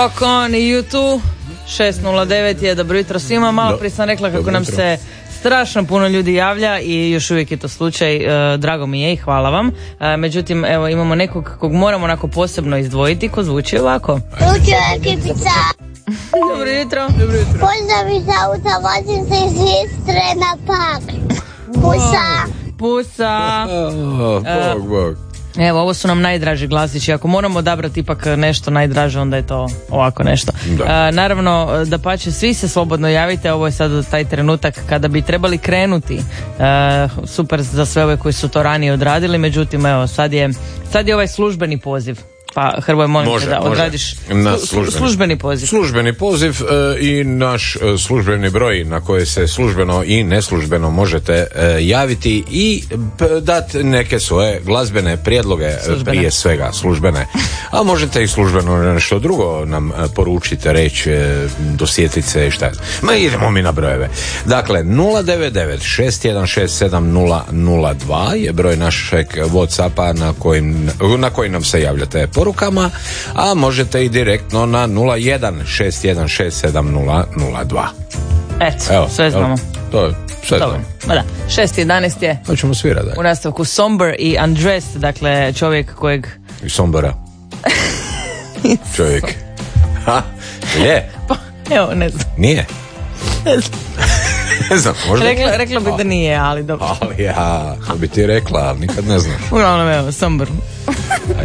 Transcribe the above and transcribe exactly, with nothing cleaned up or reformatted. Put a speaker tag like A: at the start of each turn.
A: Rock on i YouTube šest nula devet je dobro jutro svima. Malo prije sam rekla kako nam se strašno puno ljudi javlja i još uvijek je to slučaj. E, drago mi je i hvala vam. E, međutim, evo imamo nekog kog moramo onako posebno izdvojiti ko zvuči ovako.
B: Zvuči ekipica.
A: Dobro jutro. Dobro jutro.
B: Pozdrav iz auta, vozim se iz Istre na Pag. Pusa.
A: Pusa.
C: Oh, bog, bog.
A: Evo, ovo su nam najdraži glasići. Ako moramo odabrati ipak nešto najdraže, onda je to ovako nešto. A, naravno, da pače, svi se slobodno javite. Ovo je sad taj trenutak kada bi trebali krenuti. A, super za sve ove koji su to ranije odradili. Međutim, evo, sad je, sad je ovaj službeni poziv. Pa Hrvoje, molim
C: može,
A: te da
C: može.
A: odradiš
C: Na
A: službeni. službeni poziv.
C: Službeni poziv e, i naš e, službeni broj na koje se službeno i neslužbeno možete e, javiti i p, dati neke svoje glazbene prijedloge, službene. Prije svega službene. A možete i službeno nešto drugo nam e, poručite, reći, e, dosjetiti se i šta. Ma idemo mi na brojeve. Dakle, nula devet devet šest jedan šest sedam nula nula dva je broj našeg WhatsAppa na kojim, na koji nam se javljate porukama, a možete i direktno na nula jedan šest jedan šest sedam nula nula dva.
A: Eto, evo, sve znamo.
C: To je sve
A: znamo. Da, šest jedanaest je.
C: To ćemo svirati.
A: U nastavku Somber i Undressed, dakle čovjek kojeg...
C: I Sombera. Čovjek. Ha, je?
A: Pa, evo, ne znam.
C: Nije?
A: Ne znam.
C: Ne znam, možda
A: rekla, rekla bi da nije, ali dobro.
C: Ali ja, to bi ti rekla, ali nikad ne znaš.
A: Uglavnom, evo, Somber.